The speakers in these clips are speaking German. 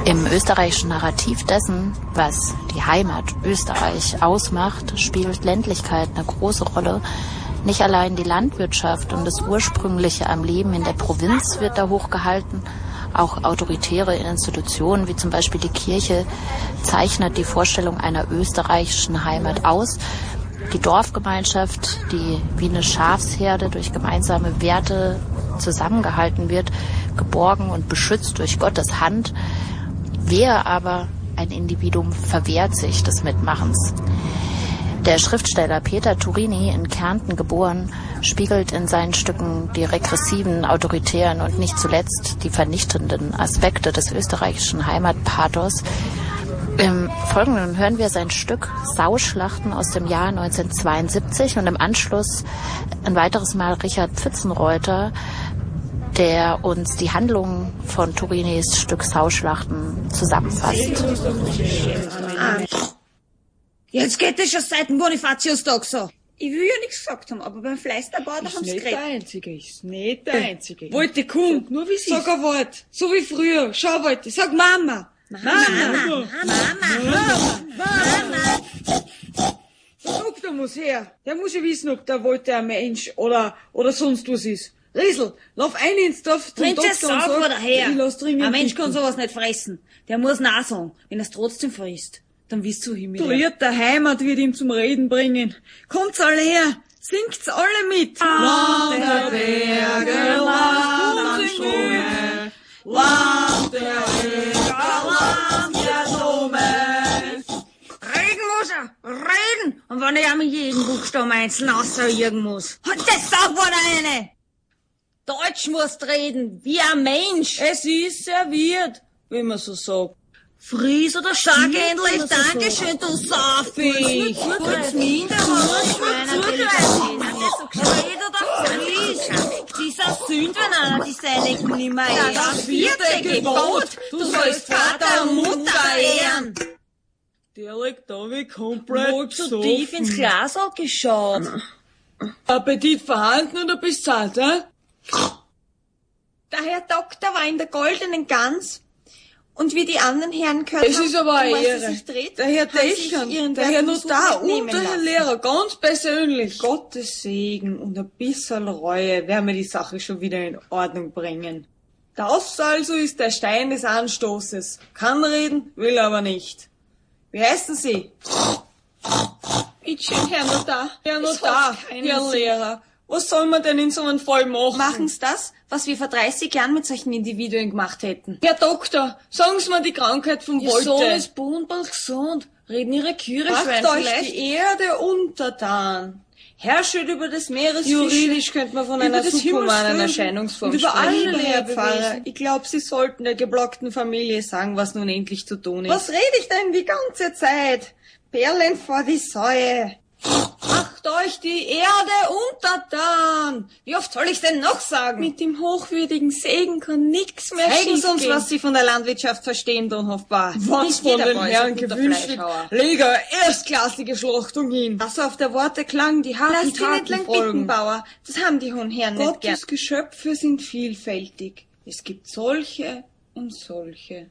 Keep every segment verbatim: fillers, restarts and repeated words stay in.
Im österreichischen Narrativ dessen, was die Heimat Österreich ausmacht, spielt Ländlichkeit eine große Rolle. Nicht allein die Landwirtschaft und das Ursprüngliche am Leben in der Provinz wird da hochgehalten, auch autoritäre Institutionen wie zum Beispiel die Kirche zeichnet die Vorstellung einer österreichischen Heimat aus. Die Dorfgemeinschaft, die wie eine Schafsherde durch gemeinsame Werte zusammengehalten wird, geborgen und beschützt durch Gottes Hand. Wer aber ein Individuum verwehrt sich des Mitmachens. Der Schriftsteller Peter Turini, in Kärnten geboren, spiegelt in seinen Stücken die regressiven, autoritären und nicht zuletzt die vernichtenden Aspekte des österreichischen Heimatpathos. Im Folgenden hören wir sein Stück Sauschlachten aus dem Jahr neunzehnhundertzweiundsiebzig und im Anschluss ein weiteres Mal Richard Pfützenreuter, der uns die Handlung von Turinis Stück Sauschlachten zusammenfasst. Jetzt geht es schon seit dem Bonifatiustag so. Ich will ja nichts gesagt haben, aber beim Fleisterbauer haben sie geredet. Ist nicht der Einzige, ist nicht der Einzige. Wollte, komm, nur wie sie sag ein Wort, so wie früher. Schau, Wollte, sag Mama. Mama, Mama, Mama, Mama. Der Doktor muss her. Der muss ja wissen, ob der Wollte ein Mensch oder, oder sonst was ist. Riesel, lauf ein ins Dorf zum Doktor und sag, sag daher. ich lass dringend Ein Mensch bitten. kann sowas nicht fressen. Der muss nein sagen. Wenn er es trotzdem frisst, dann wisst du hin mit Der Lied der Heimat wird ihm zum Reden bringen. Kommt's alle her, singt's alle mit. Land der Berge, Land am Strome, Land der Öger, Land der Blumen. Reden muss er, reden. Und wenn er mit jedem Buchstaben einzeln aussagen muss. Und das sagt wohl eine. Deutsch musst reden, wie ein Mensch. Es ist serviert, wie man so sagt. Fries oder sag endlich Dankeschön, du Saufig. Kurz minder, Red oder Fries. Dieser Sünd, wenn einer die seinigen nimmer ehrt. Das vierte Gebot, du sollst Vater und Mutter ehren. Der liegt da wie komplett Wohl zu tief ins Glas geschaut. Appetit vorhanden oder bist zart, hä? Der Herr Doktor war in der goldenen Gans. Und wie die anderen Herren gehört Es haben, ist aber eine um was Ehre. es sich dreht, Der Herr haben sie sich Dächern, ihren der Herr Wertbesuch Notar und mitnehmen der Herr lassen. Lehrer, ganz persönlich. Gottes Segen und ein bisschen Reue werden wir die Sache schon wieder in Ordnung bringen. Das also ist der Stein des Anstoßes. Kann reden, will aber nicht. Wie heißen Sie? Bitte schön, Herr Notar. Herr Es Notar, hat keinen Herr Sinn. Lehrer. Was soll man denn in so einem Fall machen? Machen's das, was wir vor dreißig Jahren mit solchen Individuen gemacht hätten. Herr Doktor, sagen Sie mir die Krankheit vom Ihr Sohn Wolte. ist bunball gesund. Reden ihre Küre Macht schwein euch vielleicht. die Erde untertan. Herrschet über das Meeresfisch. Juridisch könnte man von über einer das subhumanen Himmelsvögel Erscheinungsform und über sprechen. alle Herr Lebewesen. Pfarrer, Ich glaube, Sie sollten der geblockten Familie sagen, was nun endlich zu tun ist. Was rede ich denn die ganze Zeit? Perlen vor die Säue. Macht euch die Erde untertan. Wie oft soll ich denn noch sagen? Mit dem hochwürdigen Segen kann nix mehr Zeigen Sie uns, schiefgehen. was Sie von der Landwirtschaft verstehen, Don Hofbar. Was Nicht von jeder den Bäuer ist Herren ein guter gewünscht wird, Fleischhauer. lege eine erstklassige Schlachtung hin. Also auf der Worte klang, die harten Lass die nicht Taten lang folgen. bitten, Bauer. Das haben die hohen Herren nicht gern. Gottes Geschöpfe sind vielfältig. Es gibt solche und solche.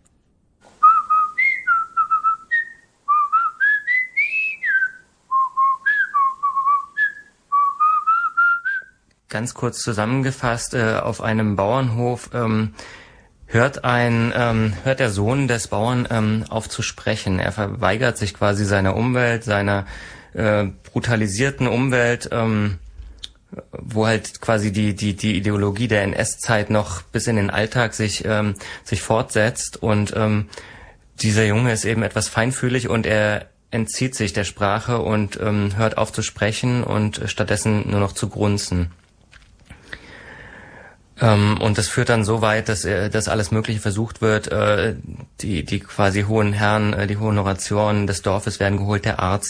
Ganz kurz zusammengefasst, äh, auf einem Bauernhof ähm, hört ein ähm, hört der Sohn des Bauern ähm, auf zu sprechen. Er verweigert sich quasi seiner Umwelt, seiner äh, brutalisierten Umwelt, ähm, wo halt quasi die die die Ideologie der N S-Zeit noch bis in den Alltag sich ähm, sich fortsetzt. Und ähm, dieser Junge ist eben etwas feinfühlig und er entzieht sich der Sprache und ähm, hört auf zu sprechen und stattdessen nur noch zu grunzen. Ähm, und das führt dann so weit, dass, äh, dass alles Mögliche versucht wird. Äh, die, die quasi hohen Herren, äh, die hohen Honoratioren des Dorfes werden geholt, der Arzt,